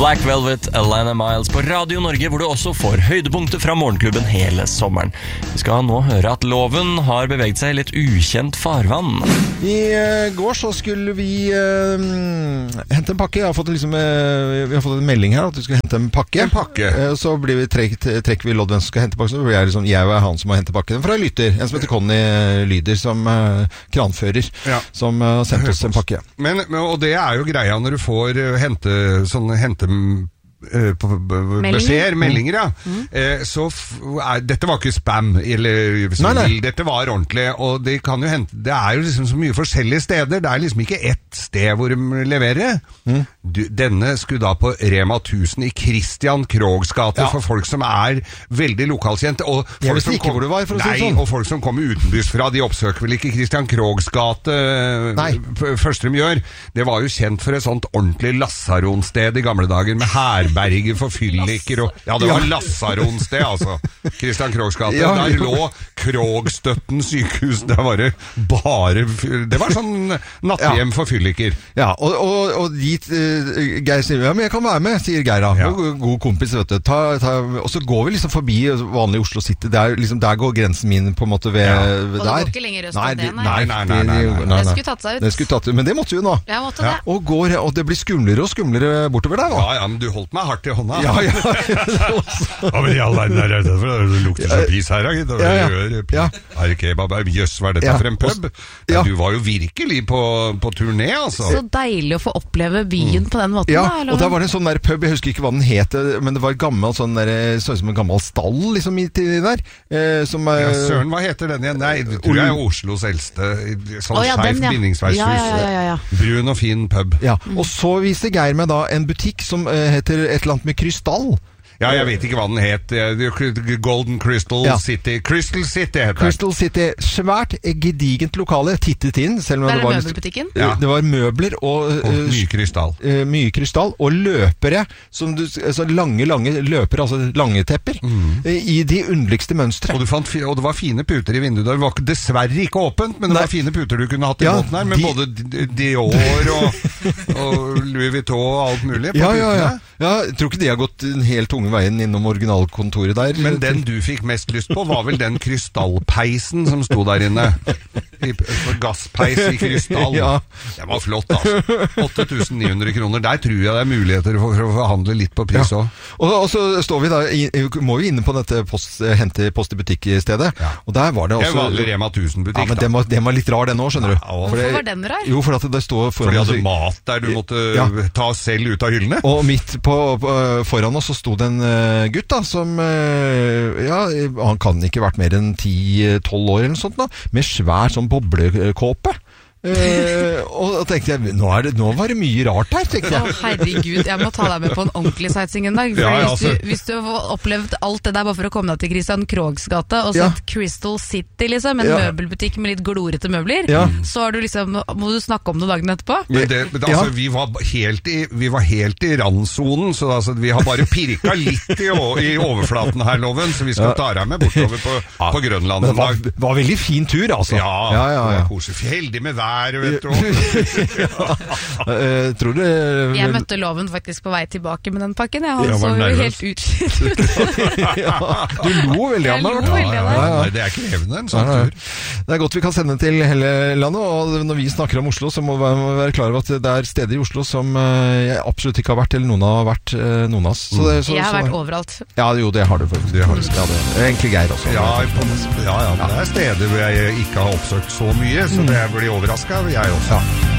Black Velvet, Alana Miles på Radio Norge, hvor du også får høydepunkter fra morgenklubben hele sommeren. Vi skal nå høre at Loven har beveget seg i litt ukjent farvann. I går så skulle vi hente en pakke. Vi har fått en melding her at vi skulle hente en pakke. Så blir vi trekker vi lodd hvem som skal hente pakken. Så blir jeg er han som må hente pakken. Fra lytter, en som heter Conny Lyder, som kranfører, som sendte oss en pakke. Og det er jo greia når du får meldinger, så dette var ikke spam eller dette var ordentlig, og det kan jo hente, det er jo liksom så mye forskjellige steder, det er liksom ikke ett sted hvor de leverer. Denne skulle da på Rema 1000 i Christian Kroghs gate, for folk som er veldig lokalkjent, og folk som ikke hvor du var, for å si sånn. Og folk som kommer utenbys fra, de oppsøker vel ikke Christian Kroghs gate første de gjør. Det var jo kjent for et sånt ordentlig Lassaronsted i gamle dager, med herberger for fylliker og det var Lassaronsted, altså. Christian Kroghs gate. Der lå Krogstøtten sykehus. Der var det bare det var sånn nattehjem for fylliker. Ja, og dit Geir sier, men jeg kan være med, sier Geir da. God kompis, vet du. Og så går vi liksom forbi vanlig Oslo City. Der går grensen min på en måte ved der. Og det går ikke lenger øst enn det, nei. Det skulle tatt seg ut. Men det måtte vi jo nå. Jeg måtte det. Og det blir skumlere og skumlere bortover der nå. Ja, men du holdt meg hardt i hånda. Men i all verden det lukter så pis her, er kebab, jøss, hva er dette for en pub? Du var jo virkelig på turné, altså. Så deilig å få oppleve byen på den måten. Og der var det en sånn der pub, jeg husker ikke hva den het, men det var gammel, sånn som en gammel stall, liksom, der. Søren, hva heter den igjen? Nei, det tror jeg er Oslos eldste, sånn skjevt bindingsverkshus. Brun og fin pub. Og så viste Geir meg da en butikk som heter et eller annet med krystall. Ja, jeg vet ikke hva den het. Golden Crystal City. Crystal City heter det. Crystal City. Svært, gedigent lokale. Tittet inn. Selv om det var møbelbutikken? Det var møbler og mye krystall. Mye krystall. Og løpere. Så lange løpere, altså lange tepper. I de underligste mønstre. Og det var fine puter i vinduet. Det var dessverre ikke åpent, men det var fine puter du kunne hatt i båten her. Med både Dior og Louis Vuitton og alt mulig. Jeg tror ikke de har gått en helt tunge veien innom originalkontoret der. Men den du fikk mest lyst på var vel den krystallpeisen som sto der inne. Gasspeis i krystall. Det var flott, altså. 8.900 kroner. Der tror jeg det er muligheter for å forhandle litt på pris også. Og så står vi da, må vi inne på dette hente post i butikk-stedet. Og der var det også... Det var vanlig Rema 1000-butikk, da. Men den var litt rar, den også, skjønner du. Hvorfor var den rar? Jo, for at det står foran... For de hadde mat der du måtte ta selv ut av hyllene. Og midt foran oss så sto det en gutt da, som han kan ikke vært mer enn 10-12 år eller noe sånt da, med svær sånn boblekåpe. Og tenkte jeg, nå var det mye rart her, tenkte jeg. Herregud, jeg må ta deg med på en ordentlig sightseeing en dag. Hvis du har opplevd alt det der bare for å komme deg til Christian Kroghs gate og sett Crystal City, liksom, en møbelbutikk med litt glorete møbler, så har du liksom, må du snakke om det dagen etterpå. Men vi var helt i randsonen, så altså, vi har bare pirka litt i overflaten her, Loven, så vi skal ta deg med bortover på Grønland. Det var veldig fin tur, altså. Ja. Heldig med vær, vet du. Tror du... Jeg møtte Loven faktisk på vei tilbake med den pakken. Han så jo helt utslitt ut. Du lo veldig av meg. Nei, det er krevende en sånn tur. Det er godt vi kan sende til hele landet, og når vi snakker om Oslo, så må vi være klar over at det er steder i Oslo som jeg absolutt ikke har vært, eller noen har vært noen av oss. Jeg har vært overalt. Ja, jo, det har du faktisk. Det er egentlig Geir også. Ja, det er steder hvor jeg ikke har oppsøkt så mye, så det blir overrasket, jeg også.